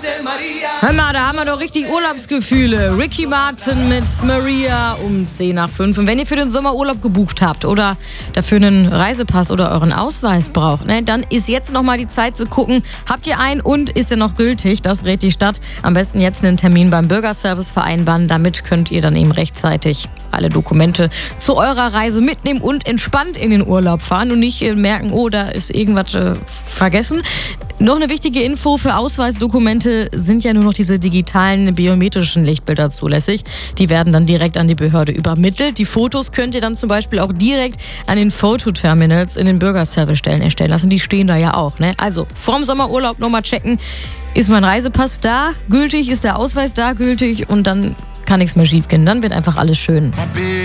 Hör mal, da haben wir doch richtig Urlaubsgefühle. Ricky Martin mit Maria um 10:05. Und wenn ihr für den Sommerurlaub gebucht habt oder dafür einen Reisepass oder euren Ausweis braucht, dann ist jetzt nochmal die Zeit zu gucken, habt ihr einen und ist der noch gültig? Das rät die Stadt. Am besten jetzt einen Termin beim Bürgerservice vereinbaren. Damit könnt ihr dann eben rechtzeitig alle Dokumente zu eurer Reise mitnehmen und entspannt in den Urlaub fahren und nicht merken, oh, da ist irgendwas vergessen. Noch eine wichtige Info: für Ausweisdokumente sind ja nur noch diese digitalen biometrischen Lichtbilder zulässig. Die werden dann direkt an die Behörde übermittelt. Die Fotos könnt ihr dann zum Beispiel auch direkt an den Fototerminals in den Bürgerservicestellen erstellen lassen. Die stehen da ja auch. Also vorm Sommerurlaub nochmal checken, ist mein Reisepass da gültig, ist der Ausweis da gültig, und dann kann nichts mehr schief gehen. Dann wird einfach alles schön.